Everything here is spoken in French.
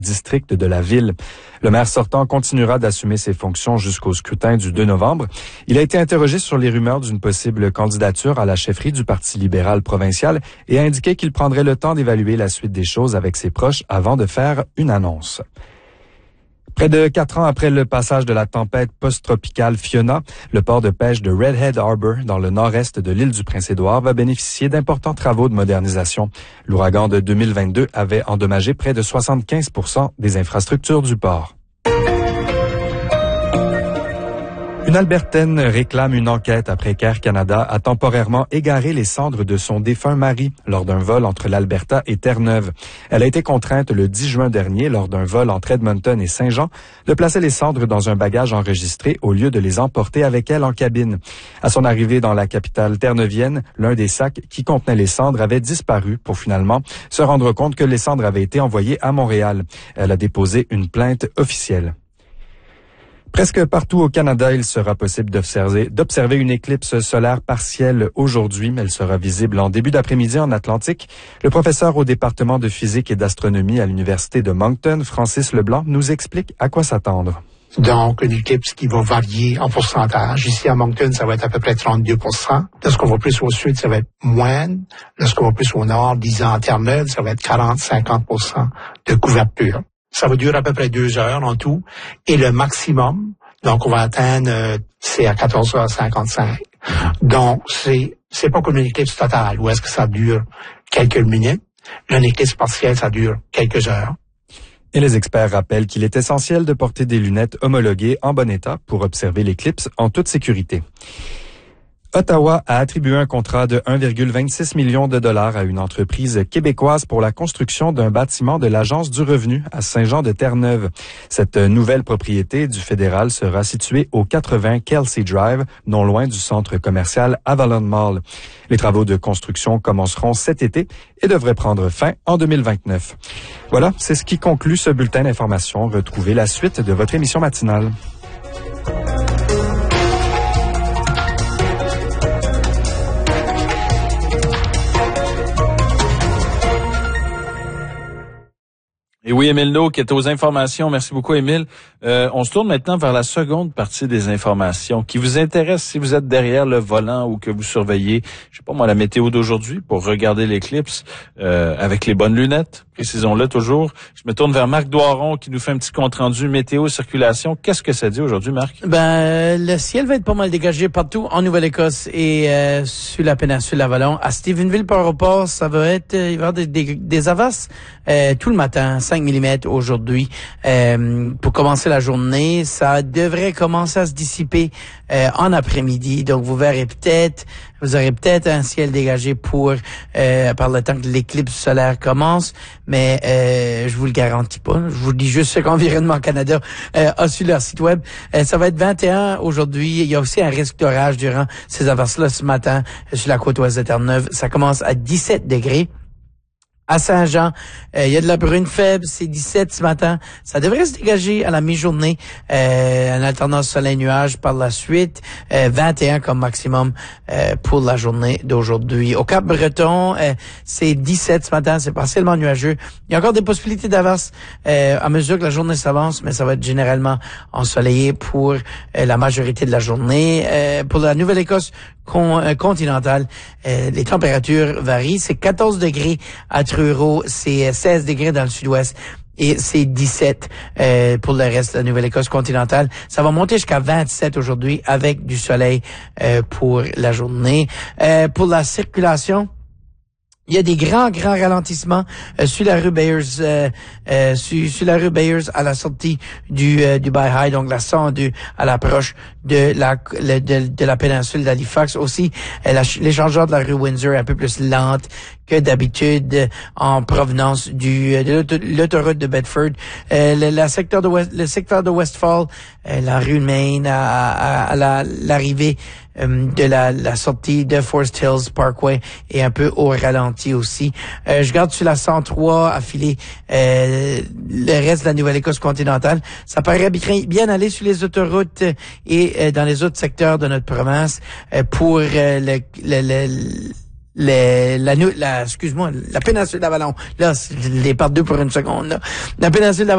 district de la ville. Le maire sortant continuera d'assumer ses fonctions jusqu'au scrutin du 2 novembre. Il a été interrogé sur les rumeurs d'une possible candidature à la chefferie du Parti libéral provincial et a indiqué qu'il prendrait le temps d'évaluer la suite des choses avec ses proches avant de faire une annonce. Près de 4 ans après le passage de la tempête post-tropicale Fiona, le port de pêche de Redhead Harbour, dans le nord-est de l'île du Prince-Édouard, va bénéficier d'importants travaux de modernisation. L'ouragan de 2022 avait endommagé près de 75% des infrastructures du port. Une Albertaine réclame une enquête après qu'Air Canada a temporairement égaré les cendres de son défunt mari lors d'un vol entre l'Alberta et Terre-Neuve. Elle a été contrainte le 10 juin dernier, lors d'un vol entre Edmonton et Saint-Jean, de placer les cendres dans un bagage enregistré au lieu de les emporter avec elle en cabine. À son arrivée dans la capitale terre-neuvienne, l'un des sacs qui contenait les cendres avait disparu pour finalement se rendre compte que les cendres avaient été envoyées à Montréal. Elle a déposé une plainte officielle. Presque partout au Canada, il sera possible d'observer une éclipse solaire partielle aujourd'hui. Elle sera visible en début d'après-midi en Atlantique. Le professeur au département de physique et d'astronomie à l'Université de Moncton, Francis Leblanc, nous explique à quoi s'attendre. Donc, une éclipse qui va varier en pourcentage. Ici, à Moncton, ça va être à peu près 32%. Lorsqu'on va plus au sud, ça va être moins. Lorsqu'on va plus au nord, disons à Terre-Neuve, ça va être 40-50% de couverture. Ça va durer à peu près 2 heures en tout. Et le maximum, donc on va atteindre, c'est à 14h55. Donc, c'est pas comme une éclipse totale, où est-ce que ça dure quelques minutes. Une éclipse partielle, ça dure quelques heures. Et les experts rappellent qu'il est essentiel de porter des lunettes homologuées en bon état pour observer l'éclipse en toute sécurité. Ottawa a attribué un contrat de 1,26 million de dollars à une entreprise québécoise pour la construction d'un bâtiment de l'Agence du revenu à Saint-Jean-de-Terre-Neuve. Cette nouvelle propriété du fédéral sera située au 80 Kelsey Drive, non loin du centre commercial Avalon Mall. Les travaux de construction commenceront cet été et devraient prendre fin en 2029. Voilà, c'est ce qui conclut ce bulletin d'information. Retrouvez la suite de votre émission matinale. Et oui, Émile No, qui est aux informations. Merci beaucoup, Émile. On se tourne maintenant vers la seconde partie des informations qui vous intéresse si vous êtes derrière le volant ou que vous surveillez, je sais pas moi, la météo d'aujourd'hui pour regarder l'éclipse avec les bonnes lunettes. Précisons-le toujours. Je me tourne vers Marc Doiron qui nous fait un petit compte-rendu météo, circulation. Qu'est-ce que ça dit aujourd'hui, Marc? Le ciel va être pas mal dégagé partout en Nouvelle-Écosse et sur la péninsule Avalon. À Stephenville, par rapport, ça va être, il va y avoir des averses tout le matin, 5 mm aujourd'hui. Pour commencer la journée, ça devrait commencer à se dissiper en après-midi. Donc, vous aurez peut-être un ciel dégagé par le temps que l'éclipse solaire commence, mais je vous le garantis pas. Je vous dis juste ce qu'Environnement Canada a sur leur site web. Ça va être 21 aujourd'hui. Il y a aussi un risque d'orage durant ces averses-là ce matin sur la côte ouest de Terre-Neuve. Ça commence à 17 degrés. À Saint-Jean, il y a de la bruine faible, c'est 17 ce matin. Ça devrait se dégager à la mi-journée, en alternance soleil-nuage par la suite, 21 comme maximum pour la journée d'aujourd'hui. Au Cap-Breton, c'est 17 ce matin, c'est partiellement nuageux. Il y a encore des possibilités d'averses à mesure que la journée s'avance, mais ça va être généralement ensoleillé pour la majorité de la journée. Pour la Nouvelle-Écosse continentale, les températures varient. C'est 14 degrés à Truro, c'est 16 degrés dans le sud-ouest et c'est 17 pour le reste de la Nouvelle-Écosse continentale. Ça va monter jusqu'à 27 aujourd'hui avec du soleil pour la journée. Pour la circulation, il y a des grands ralentissements sur la rue Bayers, sur la rue Bayers à la sortie du Bay High, donc la 102 à l'approche de la péninsule d'Halifax. Aussi, l'échangeur de la rue Windsor est un peu plus lente que d'habitude en provenance de l'autoroute de Bedford. Le secteur de Westfall, la rue Main à l'arrivée de la sortie de Forest Hills Parkway est un peu au ralenti aussi. Je garde sur la 103 à filer le reste de la Nouvelle-Écosse continentale. Ça paraît bien aller sur les autoroutes et dans les autres secteurs de notre province pour la péninsule d'Avalon. Là, je les parle deux pour une seconde, là. La péninsule d'Avalon